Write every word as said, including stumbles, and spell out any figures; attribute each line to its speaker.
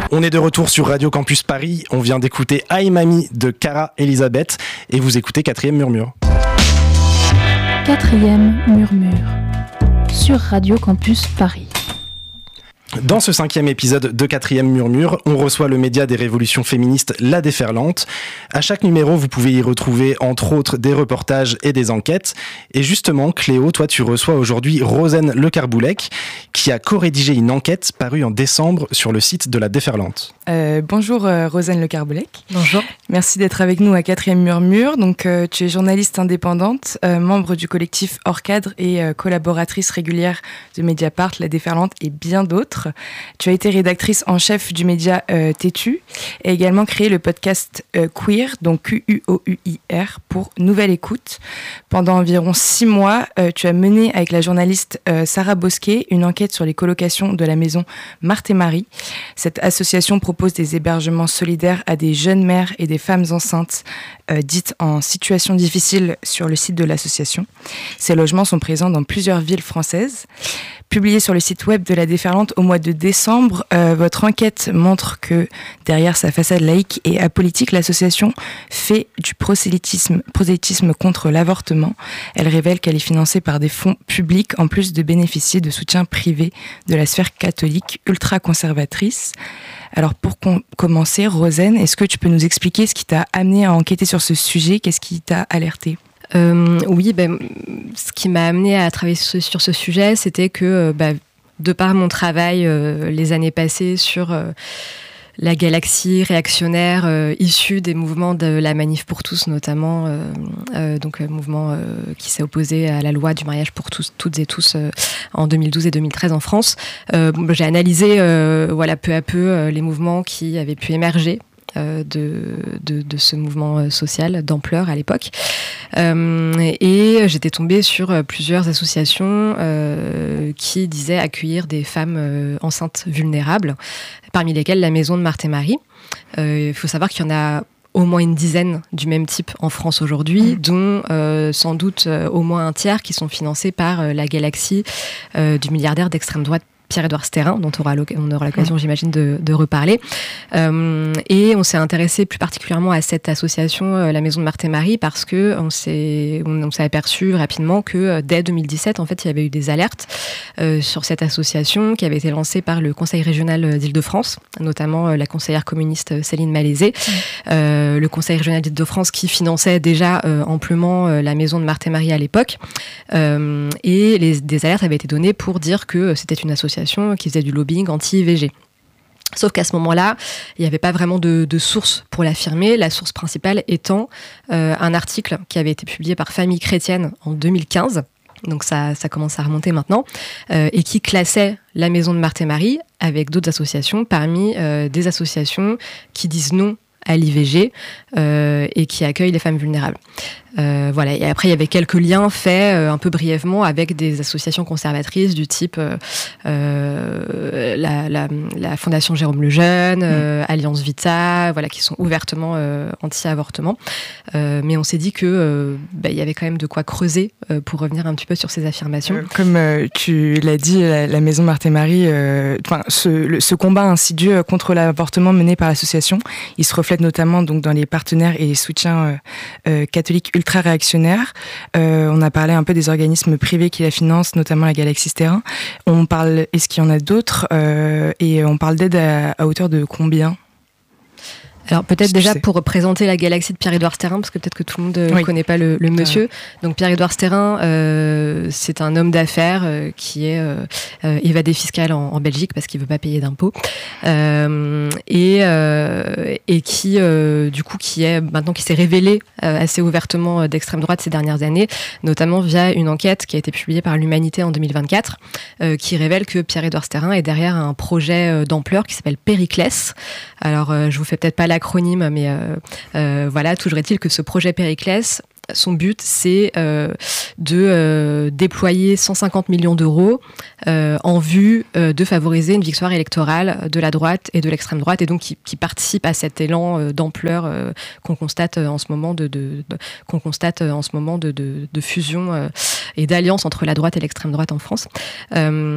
Speaker 1: On est de retour sur Radio Campus Paris. On vient d'écouter Aïe Mamie de Cara Elisabeth et vous écoutez Quatrième Murmure.
Speaker 2: Quatrième Murmure sur Radio Campus Paris.
Speaker 1: Dans ce cinquième épisode de Quatrième Murmure, on reçoit le média des révolutions féministes La Déferlante. À chaque numéro, vous pouvez y retrouver entre autres des reportages et des enquêtes. Et justement, Cléo, toi tu reçois aujourd'hui Rosen Le Carboulec, qui a co-rédigé une enquête parue en décembre sur le site de La Déferlante.
Speaker 3: Euh, bonjour euh, Rosen Le Carboulec.
Speaker 2: Bonjour.
Speaker 3: Merci d'être avec nous à Quatrième Murmure. Donc, euh, tu es journaliste indépendante, euh, membre du collectif Hors Cadre et euh, collaboratrice régulière de Mediapart, La Déferlante et bien d'autres. Tu as été rédactrice en chef du média euh, Tétu et également créé le podcast euh, Queer, donc Q U O U I R, pour Nouvelle Écoute. Pendant environ six mois, euh, tu as mené avec la journaliste euh, Sarah Bosquet une enquête sur les colocations de la maison Marthe et Marie. Cette association propose des hébergements solidaires à des jeunes mères et des femmes enceintes euh, dites en situation difficile sur le site de l'association. Ces logements sont présents dans plusieurs villes françaises. Publié sur le site web de La Déferlante au mois de décembre, euh, votre enquête montre que derrière sa façade laïque et apolitique, l'association fait du prosélytisme, prosélytisme contre l'avortement. Elle révèle qu'elle est financée par des fonds publics en plus de bénéficier de soutien privé de la sphère catholique ultra-conservatrice. Alors pour com- commencer, Rosen, est-ce que tu peux nous expliquer ce qui t'a amené à enquêter sur ce sujet ? Qu'est-ce qui t'a alerté ?
Speaker 4: Euh, oui, ben, ce qui m'a amené à travailler sur ce, sur ce sujet, c'était que, bah, de par mon travail euh, les années passées sur euh, la galaxie réactionnaire euh, issue des mouvements de la Manif pour tous, notamment, euh, euh, donc un mouvement euh, qui s'est opposé à la loi du mariage pour tous, toutes et tous euh, en deux mille douze et deux mille treize en France. Euh, j'ai analysé, euh, voilà, peu à peu euh, les mouvements qui avaient pu émerger De, de, de ce mouvement social d'ampleur à l'époque. Euh, et j'étais tombée sur plusieurs associations euh, qui disaient accueillir des femmes euh, enceintes vulnérables, parmi lesquelles la maison de Marthe et Marie. Euh, il faut savoir qu'il y en a au moins une dizaine du même type en France aujourd'hui, mmh. dont euh, sans doute euh, au moins un tiers qui sont financés par euh, la galaxie euh, du milliardaire d'extrême droite Pierre-Édouard Stérin, dont on aura, on aura l'occasion, mmh. j'imagine, de, de reparler. Euh, et on s'est intéressé plus particulièrement à cette association, euh, la Maison de Marthe et Marie, parce qu'on s'est, on, on s'est aperçu rapidement que euh, dès deux mille dix-sept, en fait, il y avait eu des alertes euh, sur cette association qui avait été lancée par le Conseil régional d'Île-de-France, notamment euh, la conseillère communiste Céline Malaisé, mmh. euh, le Conseil régional d'Île-de-France qui finançait déjà euh, amplement euh, la Maison de Marthe et Marie à l'époque. Euh, et les, des alertes avaient été données pour dire que c'était une association qui faisait du lobbying anti-I V G. Sauf qu'à ce moment-là, il n'y avait pas vraiment de, de source pour l'affirmer, la source principale étant euh, un article qui avait été publié par Famille Chrétienne en deux mille quinze, donc ça, ça commence à remonter maintenant, euh, et qui classait la Maison de Marthe et Marie avec d'autres associations parmi euh, des associations qui disent non à l'I V G euh, et qui accueillent les femmes vulnérables. Euh, voilà. Et après, il y avait quelques liens faits euh, un peu brièvement avec des associations conservatrices du type euh, euh, la, la, la Fondation Jérôme Lejeune, euh, mmh. Alliance Vita, voilà, qui sont ouvertement euh, anti-avortement. Euh, mais on s'est dit que euh, bah, y avait quand même de quoi creuser euh, pour revenir un petit peu sur ces affirmations.
Speaker 3: Euh, comme euh, tu l'as dit, la, la Maison Marthe et Marie, euh, ce, le, ce combat insidieux contre l'avortement mené par l'association, il se reflète notamment donc dans les partenaires et les soutiens euh, euh, catholiques ultra-réactionnaires. Euh, on a parlé un peu des organismes privés qui la financent, notamment la Galaxie Stérin. On parle, est-ce qu'il y en a d'autres euh, et on parle d'aide à, à hauteur de combien ?
Speaker 4: Alors peut-être déjà pour présenter la galaxie de Pierre-Édouard Stérin, parce que peut-être que tout le monde ne oui. connaît pas le, le monsieur. Donc Pierre-Édouard Stérin, euh, c'est un homme d'affaires euh, qui est euh, euh, évadé fiscal en, en Belgique parce qu'il veut pas payer d'impôts euh, et euh, et qui euh, du coup qui est maintenant qui s'est révélé euh, assez ouvertement d'extrême droite ces dernières années, notamment via une enquête qui a été publiée par l'Humanité en deux mille vingt-quatre, euh, qui révèle que Pierre-Édouard Stérin est derrière un projet d'ampleur qui s'appelle Périclès. Alors euh, je vous fais peut-être pas la acronyme, mais euh, euh, voilà, toujours est-il que ce projet Périclès, son but, c'est euh, de euh, déployer cent cinquante millions d'euros euh, en vue euh, de favoriser une victoire électorale de la droite et de l'extrême droite, et donc qui, qui participe à cet élan euh, d'ampleur euh, qu'on constate en ce moment de, de, de qu'on constate en ce moment de, de, de fusion euh, et d'alliance entre la droite et l'extrême droite en France. Euh,